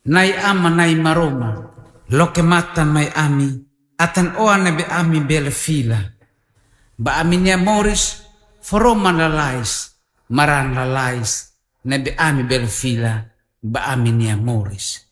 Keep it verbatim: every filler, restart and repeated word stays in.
nai ama nai maroma, loke mata mai ami, atan oa nebe ami bele fila. Ba ami nia moris, foroma lalais, maran lalais, nebe ami bele fila, ba ami nia moris.